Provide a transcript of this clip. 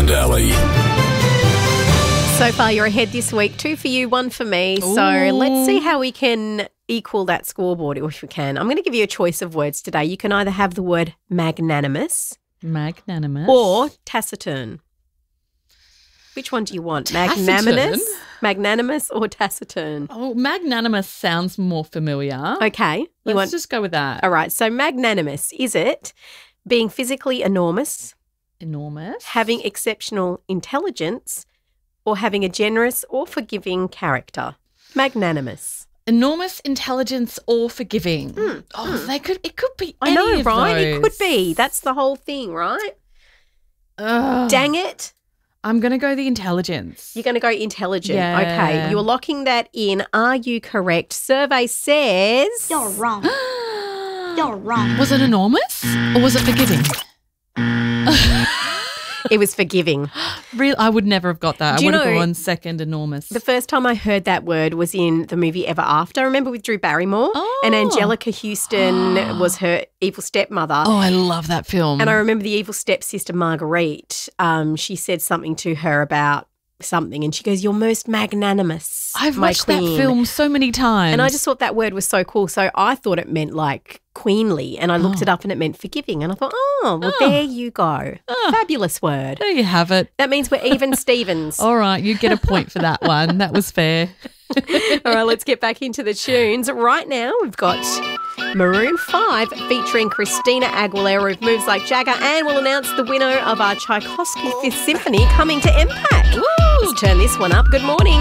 and Ellie. So far, you're ahead this week. 2 for you, 1 for me. Ooh. So let's see how we can equal that scoreboard, if we can. I'm going to give you a choice of words today. You can either have the word magnanimous or taciturn. Which one do you want? Magnanimous or taciturn? Oh, magnanimous sounds more familiar. Okay. Let's just go with that. All right. So magnanimous, is it being physically enormous, having exceptional intelligence, or having a generous or forgiving character? Magnanimous. Enormous intelligence or forgiving. It could be any I know, of right? those. It could be. That's the whole thing, right? Ugh. Dang it. I'm going to go the intelligence. You're going to go intelligent. Yeah. Okay. You're locking that in. Are you correct? Survey says... You're wrong. You're wrong. Was it enormous or was it forgiving? It was forgiving. Real, I would never have got that. Do I you would have know, gone second enormous. The first time I heard that word was in the movie Ever After. Remember with Drew Barrymore? Oh. And Angelica Houston was her evil stepmother. Oh, I love that film. And I remember the evil stepsister Marguerite. She said something to her about something and she goes, "You're most magnanimous, I've my watched that queen." film so many times. And I just thought that word was so cool. So I thought it meant like queenly and I looked it up and it meant forgiving. And I thought, there you go. Fabulous word. There you have it. That means we're even Stevens. All right, you get a point for that one. That was fair. All right, let's get back into the tunes. Right now we've got Maroon 5 featuring Christina Aguilera with Moves Like Jagger, and we'll announce the winner of our Tchaikovsky Fifth Symphony coming to MPAC. Let's turn this one up. Good morning.